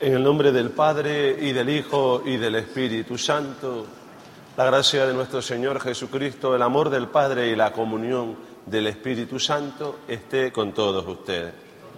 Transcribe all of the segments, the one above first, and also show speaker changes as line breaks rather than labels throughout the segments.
En el nombre del Padre, y del Hijo, y del Espíritu Santo, la gracia de nuestro Señor Jesucristo, el amor del Padre y la comunión del Espíritu Santo esté con todos ustedes.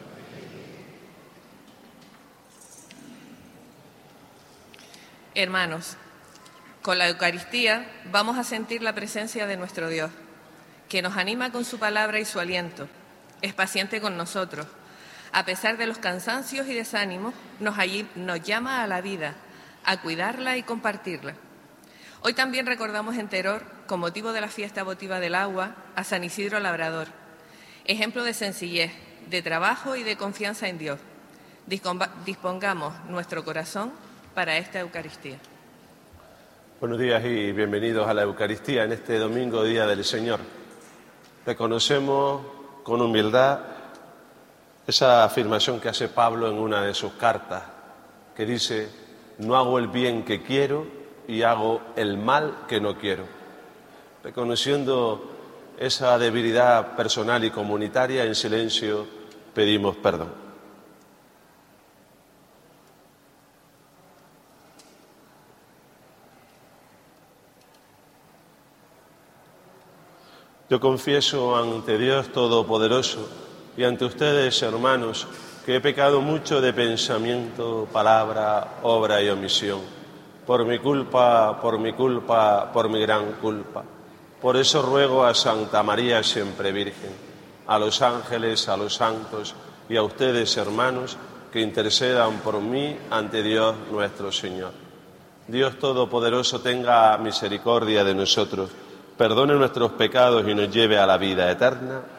Hermanos, con la Eucaristía vamos a sentir la presencia de nuestro Dios, que nos anima con su palabra y su aliento. Es paciente con nosotros. A pesar de los cansancios y desánimos, nos llama a la vida, a cuidarla y compartirla. Hoy también recordamos en Teror, con motivo de la fiesta votiva del agua, a San Isidro Labrador, ejemplo de sencillez, de trabajo y de confianza en Dios. Dispongamos nuestro corazón para esta Eucaristía.
Buenos días y bienvenidos a la Eucaristía en este domingo, Día del Señor. Reconocemos con humildad esa afirmación que hace Pablo en una de sus cartas, que dice: no hago el bien que quiero y hago el mal que no quiero. Reconociendo esa debilidad personal y comunitaria, en silencio pedimos perdón. Yo confieso ante Dios Todopoderoso y ante ustedes, hermanos, que he pecado mucho de pensamiento, palabra, obra y omisión. Por mi culpa, por mi gran culpa. Por eso ruego a Santa María siempre Virgen, a los ángeles, a los santos y a ustedes, hermanos, que intercedan por mí ante Dios nuestro Señor. Dios Todopoderoso tenga misericordia de nosotros, perdone nuestros pecados y nos lleve a la vida eterna.